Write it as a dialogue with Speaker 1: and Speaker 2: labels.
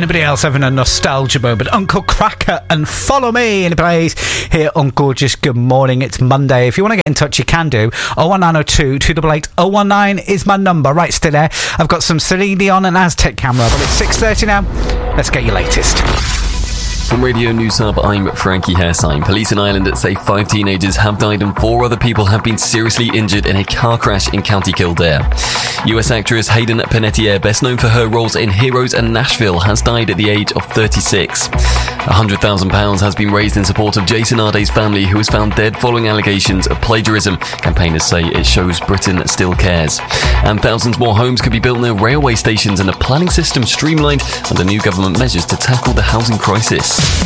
Speaker 1: Anybody else having a nostalgia moment? Uncle Cracker and Follow Me in place here on Gorgeous Good Morning. It's Monday. If you want to get in touch, you can do. 01902 288 019 is my number. Right, stay there. I've got some Celine Dion and Aztec Camera, but it's 6:30 now. Let's get your latest.
Speaker 2: From Radio News Hub, I'm Frankie Hairsine. Police in Ireland say 5 teenagers have died and 4 other people have been seriously injured in a car crash in County Kildare. US actress Hayden Panettiere, best known for her roles in Heroes and Nashville, has died at the age of 36. £100,000 has been raised in support of Jason Arday's family, who was found dead following allegations of plagiarism. Campaigners say it shows Britain still cares. And thousands more homes could be built near railway stations and a planning system streamlined under new government measures to tackle the housing crisis.